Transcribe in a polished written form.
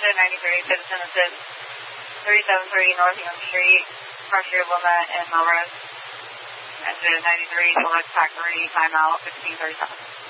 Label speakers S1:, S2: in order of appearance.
S1: Engine 93, Citizen Assist, 3730 North Young Street, pressure limit in Melrose. Engine 93, select factory, timeout, 1537.